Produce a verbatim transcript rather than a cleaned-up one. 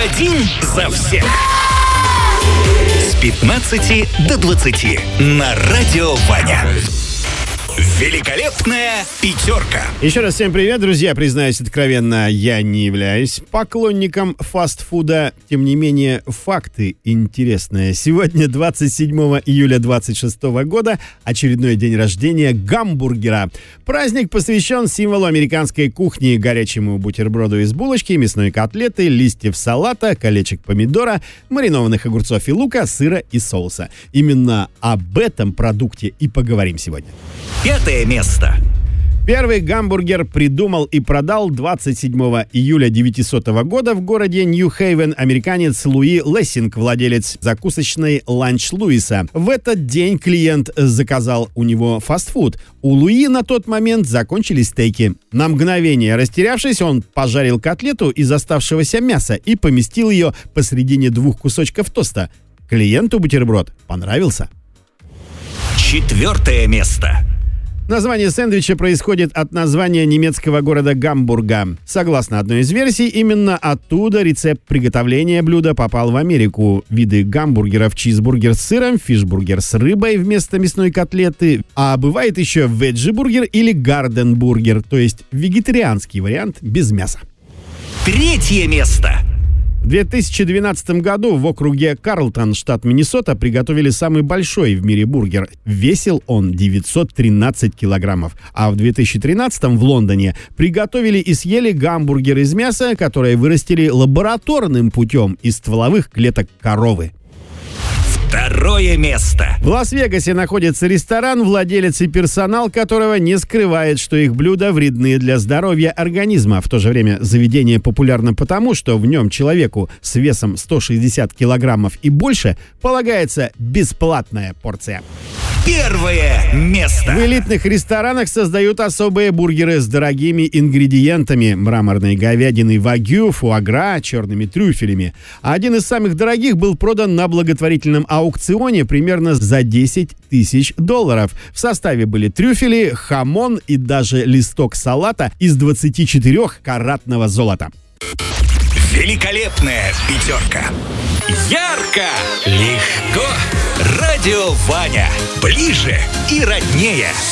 Один за всех. С пятнадцати до двадцати на Радио Ваня. Великолепная пятерка. Еще раз всем привет, друзья. Признаюсь откровенно, я не являюсь поклонником фастфуда. Тем не менее, факты интересные. Сегодня, двадцать седьмого июля двадцать шестого года, очередной день рождения гамбургера. Праздник посвящен символу американской кухни: горячему бутерброду из булочки, мясной котлеты, листьев салата, колечек помидора, маринованных огурцов и лука, сыра и соуса. Именно об этом продукте и поговорим сегодня. Пятое место. Первый гамбургер придумал и продал двадцать седьмого июля девятисотого года в городе Нью-Хейвен американец Луи Лессинг, владелец закусочной «Ланч Луиса». В этот день клиент заказал у него фастфуд. У Луи на тот момент закончились стейки. На мгновение растерявшись, он пожарил котлету из оставшегося мяса и поместил ее посредине двух кусочков тоста. Клиенту бутерброд понравился. Четвертое место. Название сэндвича происходит от названия немецкого города Гамбурга. Согласно одной из версий, именно оттуда рецепт приготовления блюда попал в Америку. Виды гамбургеров: чизбургер с сыром, фишбургер с рыбой вместо мясной котлеты, а бывает еще веджи-бургер или гарден-бургер, то есть вегетарианский вариант без мяса. Третье место. В две тысячи двенадцатом году в округе Карлтон, штат Миннесота, приготовили самый большой в мире бургер. Весил он девятьсот тринадцать килограммов. А в две тысячи тринадцатом в Лондоне приготовили и съели гамбургер из мяса, которое вырастили лабораторным путем из стволовых клеток коровы. Второе место. В Лас-Вегасе находится ресторан, владелец и персонал которого не скрывает, что их блюда вредны для здоровья организма. В то же время заведение популярно потому, что в нем человеку с весом сто шестьдесят килограммов и больше полагается бесплатная порция. Первое место. В элитных ресторанах создают особые бургеры с дорогими ингредиентами: мраморной говядиной вагю, фуагра, черными трюфелями. Один из самых дорогих был продан на благотворительном аукционе примерно за десять тысяч долларов. В составе были трюфели, хамон и даже листок салата из двадцатичетырёхкаратного золота. Великолепная пятерка. Ярко, легко. Радио Ваня. Ближе и роднее.